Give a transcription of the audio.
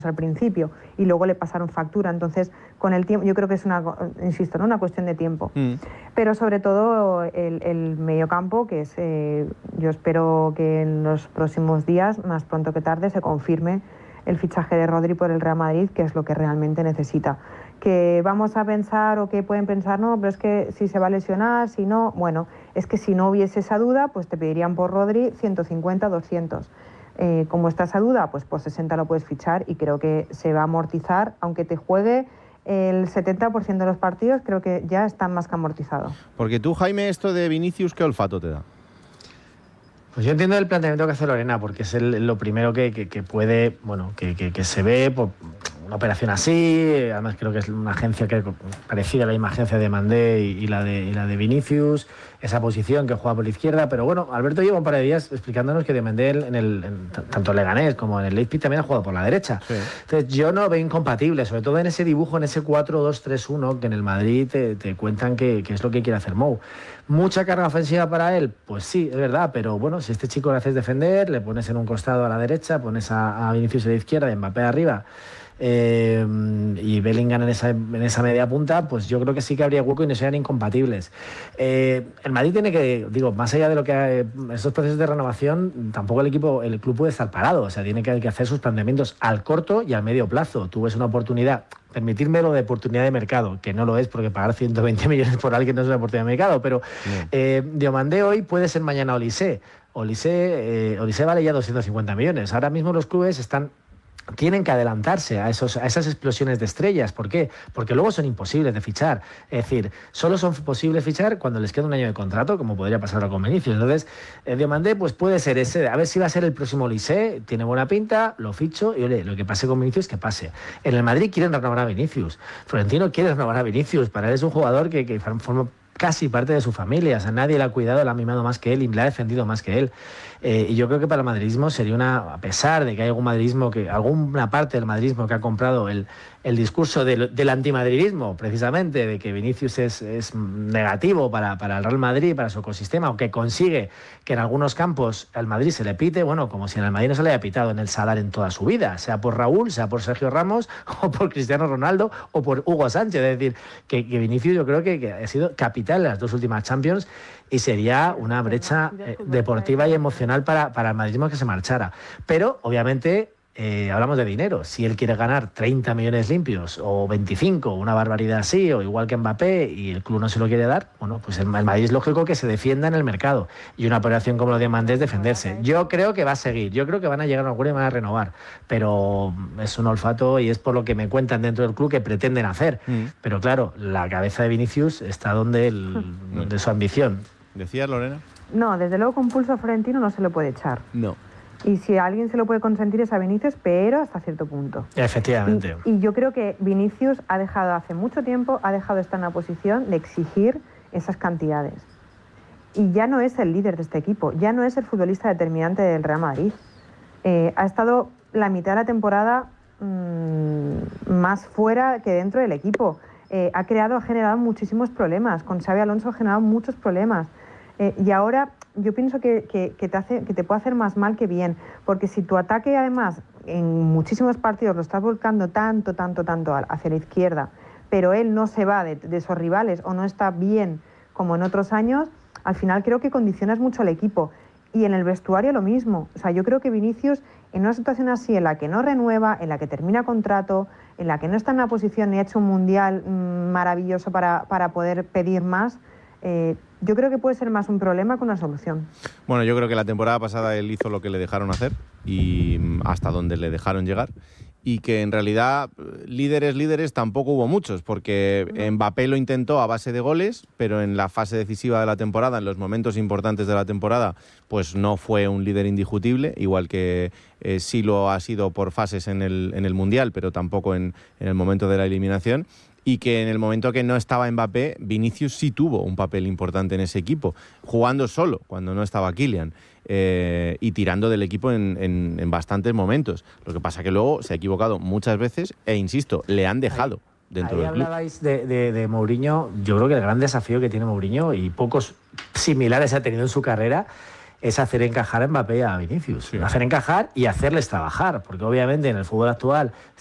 al principio y luego le pasaron factura. Entonces, con el tiempo, yo creo que es insisto, ¿no? Una cuestión de tiempo. Pero sobre todo el mediocampo, que es, yo espero que en los próximos días, más pronto que tarde, se confirme el fichaje de Rodri por el Real Madrid, que es lo que realmente necesita. Que vamos a pensar o que pueden pensar, no, pero es que si se va a lesionar, si no, bueno, es que si no hubiese esa duda, pues te pedirían por Rodri 150, 200. Como está esa duda, pues por 60 lo puedes fichar y creo que se va a amortizar, aunque te juegue el 70% de los partidos, creo que ya está más que amortizado. Porque tú, Jaime, esto de Vinicius, ¿qué olfato te da? Pues yo entiendo el planteamiento que hace Lorena, porque es lo primero que puede, bueno, que se ve por una operación así. Además creo que es una agencia que parecida a la misma agencia de Mandé y la de Vinicius, esa posición que juega por la izquierda. Pero bueno, Alberto lleva un par de días explicándonos que de Mandé tanto en Leganés como en el Leipzig también ha jugado por la derecha. Sí. Entonces yo no lo veo incompatible, sobre todo en ese dibujo, en ese 4-2-3-1 que en el Madrid te cuentan que es lo que quiere hacer Mou. ¿Mucha carga ofensiva para él? Pues sí, es verdad, pero bueno, si este chico le haces defender, le pones en un costado a la derecha, pones a Vinicius a la izquierda y Mbappé arriba, y Bellingham en esa media punta, pues yo creo que sí que habría hueco y no serían incompatibles. El Madrid tiene que, digo, más allá de lo que estos procesos de renovación, tampoco el club puede estar parado, o sea, tiene que hacer sus planteamientos al corto y al medio plazo. Tú ves una oportunidad, permitirme lo de oportunidad de mercado, que no lo es porque pagar 120 millones por alguien no es una oportunidad de mercado, pero Diomandé hoy puede ser mañana Olise vale ya 250 millones. Ahora mismo los clubes tienen que adelantarse a esas explosiones de estrellas. ¿Por qué? Porque luego son imposibles de fichar. Es decir, solo son posibles fichar cuando les queda un año de contrato, como podría pasar ahora con Vinicius. Entonces, Diomandé pues puede ser ese. A ver si va a ser el próximo Olise. Tiene buena pinta, lo ficho y oye, lo que pase con Vinicius, que pase. En el Madrid quieren renovar a Vinicius. Florentino quiere renovar a Vinicius. Para él es un jugador que forma casi parte de su familia. O sea, nadie le ha cuidado, le ha mimado más que él y le ha defendido más que él. Y yo creo que para el madridismo sería a pesar de que hay alguna parte del madridismo que ha comprado el discurso del antimadridismo, precisamente, de que Vinicius es negativo para el Real Madrid, para su ecosistema, o que consigue que en algunos campos al Madrid se le pite, bueno, como si en el Madrid no se le haya pitado en el Sadar en toda su vida, sea por Raúl, sea por Sergio Ramos, o por Cristiano Ronaldo, o por Hugo Sánchez. Es decir, que Vinicius yo creo que ha sido capital en las dos últimas Champions y sería una brecha deportiva y emocional para el madridismo que se marchara. Pero, obviamente, hablamos de dinero. Si él quiere ganar 30 millones limpios o 25, una barbaridad así, o igual que Mbappé, y el club no se lo quiere dar, bueno, pues el Madrid es lógico que se defienda en el mercado. Y una operación como lo de Mandé es defenderse. Yo creo que va a seguir. Yo creo que van a llegar a un acuerdo y van a renovar. Pero es un olfato y es por lo que me cuentan dentro del club que pretenden hacer. Pero claro, la cabeza de Vinicius está donde su ambición. ¿Decías, Lorena? No, desde luego con pulso a Florentino no se le puede echar. No. Y si a alguien se lo puede consentir es a Vinicius, pero hasta cierto punto. Efectivamente. Y yo creo que Vinicius hace mucho tiempo, ha dejado de estar en la posición de exigir esas cantidades. Y ya no es el líder de este equipo, ya no es el futbolista determinante del Real Madrid. Ha estado la mitad de la temporada más fuera que dentro del equipo. Ha generado muchísimos problemas. Con Xabi Alonso ha generado muchos problemas. Y ahora yo pienso que te puede hacer más mal que bien, porque si tu ataque además en muchísimos partidos lo estás volcando tanto hacia la izquierda, pero él no se va de esos rivales o no está bien como en otros años, al final creo que condicionas mucho al equipo. Y en el vestuario lo mismo. O sea, yo creo que Vinicius, en una situación así en la que no renueva, en la que termina contrato, en la que no está en una posición ni ha hecho un mundial maravilloso para poder pedir más, yo creo que puede ser más un problema que una solución. Bueno, yo creo que la temporada pasada él hizo lo que le dejaron hacer y hasta donde le dejaron llegar. Y que en realidad líderes tampoco hubo muchos, porque Mbappé lo intentó a base de goles, pero en la fase decisiva de la temporada, en los momentos importantes de la temporada, pues no fue un líder indiscutible, igual que sí lo ha sido por fases en el Mundial, pero tampoco en el momento de la eliminación. Y que en el momento que no estaba Mbappé, Vinicius sí tuvo un papel importante en ese equipo, jugando solo cuando no estaba Kylian y tirando del equipo en bastantes momentos. Lo que pasa que luego se ha equivocado muchas veces e, insisto, le han dejado dentro del club. Hablabais de Mourinho. Yo creo que el gran desafío que tiene Mourinho, y pocos similares ha tenido en su carrera, es hacer encajar a Mbappé y a Vinicius. Sí. Hacer encajar y hacerles trabajar, porque obviamente en el fútbol actual